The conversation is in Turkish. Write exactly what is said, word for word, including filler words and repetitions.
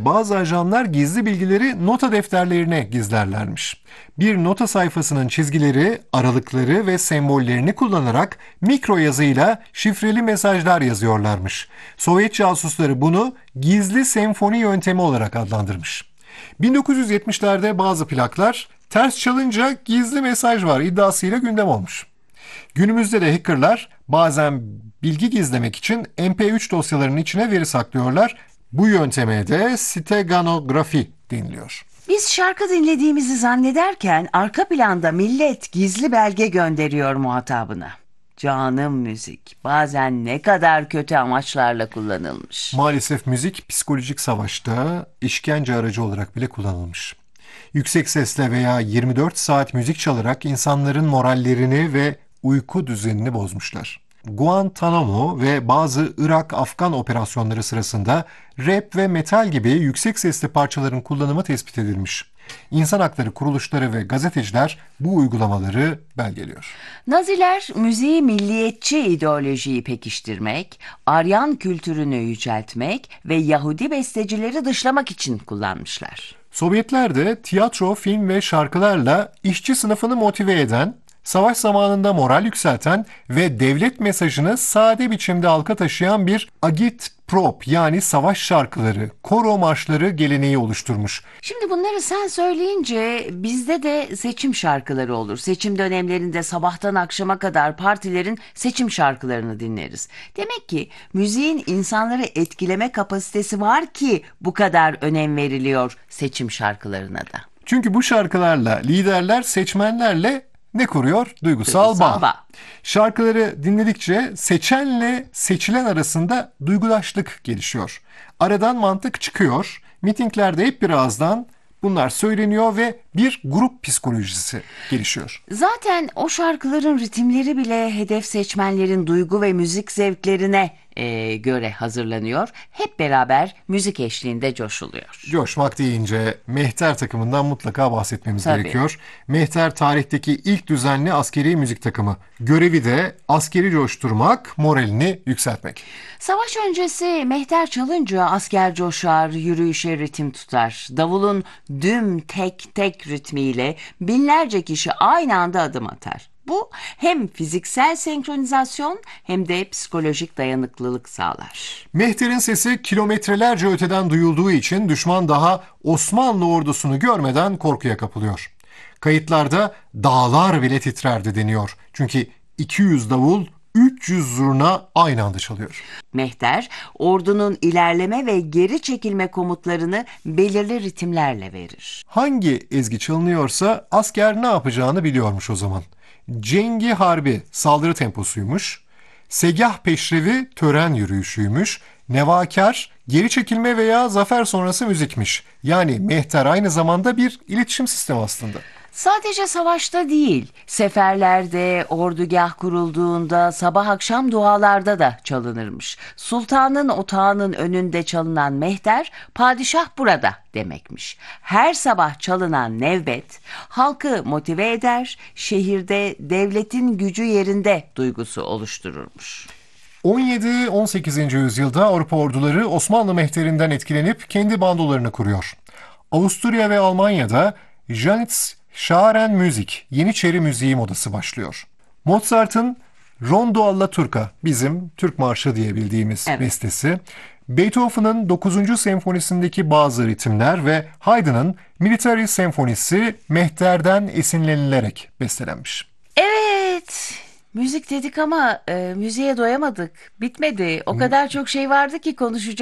bazı ajanlar gizli bilgileri nota defterlerine gizlerlermiş. Bir nota sayfasının çizgileri, aralıkları ve sembollerini kullanarak mikro yazıyla şifreli mesajlar yazıyorlarmış. Sovyet casusları bunu gizli senfoni yöntemi olarak adlandırmış. bin dokuz yüz yetmişlerde bazı plaklar ters çalınca gizli mesaj var iddiasıyla gündem olmuş. Günümüzde de hackerlar bazen bilgi gizlemek için M P üç dosyalarının içine veri saklıyorlar. Bu yönteme de steganografi deniliyor. Biz şarkı dinlediğimizi zannederken arka planda millet gizli belge gönderiyor muhatabına. Canım müzik bazen ne kadar kötü amaçlarla kullanılmış. Maalesef müzik psikolojik savaşta işkence aracı olarak bile kullanılmış. Yüksek sesle veya yirmi dört saat müzik çalarak insanların morallerini ve uyku düzenini bozmuşlar. Guantanamo ve bazı Irak-Afgan operasyonları sırasında rap ve metal gibi yüksek sesli parçaların kullanımı tespit edilmiş. İnsan hakları kuruluşları ve gazeteciler bu uygulamaları belgeliyor. Naziler müziği milliyetçi ideolojiyi pekiştirmek, Aryan kültürünü yüceltmek ve Yahudi bestecileri dışlamak için kullanmışlar. Sovyetler de tiyatro, film ve şarkılarla işçi sınıfını motive eden, savaş zamanında moral yükselten ve devlet mesajını sade biçimde halka taşıyan bir agitprop yani savaş şarkıları, koro marşları geleneği oluşturmuş. Şimdi bunları sen söyleyince bizde de seçim şarkıları olur. Seçim dönemlerinde sabahtan akşama kadar partilerin seçim şarkılarını dinleriz. Demek ki müziğin insanları etkileme kapasitesi var ki bu kadar önem veriliyor seçim şarkılarına da. Çünkü bu şarkılarla liderler seçmenlerle ne kuruyor? Duygusal, Duygusal bağ. bağ. Şarkıları dinledikçe seçenle seçilen arasında duygudaşlık gelişiyor. Aradan mantık çıkıyor. Mitinglerde hep bir ağızdan bunlar söyleniyor ve bir grup psikolojisi gelişiyor. Zaten o şarkıların ritimleri bile hedef seçmenlerin duygu ve müzik zevklerine e, göre hazırlanıyor. Hep beraber müzik eşliğinde coşuluyor. Coşmak deyince Mehter takımından mutlaka bahsetmemiz Tabii. gerekiyor. Mehter tarihteki ilk düzenli askeri müzik takımı. Görevi de askeri coşturmak, moralini yükseltmek. Savaş öncesi mehter çalınca asker coşar, yürüyüşe ritim tutar. Davulun düm tek tek ritmiyle binlerce kişi aynı anda adım atar. Bu hem fiziksel senkronizasyon hem de psikolojik dayanıklılık sağlar. Mehter'in sesi kilometrelerce öteden duyulduğu için düşman daha Osmanlı ordusunu görmeden korkuya kapılıyor. Kayıtlarda dağlar bile titrerdi deniyor. Çünkü iki yüz davul, üç yüz zurna aynı anda çalıyor. Mehter, ordunun ilerleme ve geri çekilme komutlarını belirli ritimlerle verir. Hangi ezgi çalınıyorsa asker ne yapacağını biliyormuş o zaman. Cengi Harbi saldırı temposuymuş. Segah peşrevi tören yürüyüşüymüş. Nevakar geri çekilme veya zafer sonrası müzikmiş. Yani mehter aynı zamanda bir iletişim sistemi aslında. Sadece savaşta değil, seferlerde, ordugah kurulduğunda, sabah akşam dualarda da çalınırmış. Sultanın otağının önünde çalınan mehter, padişah burada demekmiş. Her sabah çalınan nevbet, halkı motive eder, şehirde devletin gücü yerinde duygusu oluştururmuş. on yedi on sekizinci yüzyılda Avrupa orduları Osmanlı mehterinden etkilenip kendi bandolarını kuruyor. Avusturya ve Almanya'da Janitz Scharen Müzik, Yeniçeri müziği modası başlıyor. Mozart'ın Rondo alla Turca, bizim Türk Marşı diye bildiğimiz Evet. bestesi, Beethoven'ın dokuzuncu senfonisindeki bazı ritimler ve Haydn'ın Military Senfonisi mehterden esinlenilerek bestelenmiş. Evet, müzik dedik ama e, müziğe doyamadık. Bitmedi. O kadar çok şey vardı ki konuşacak.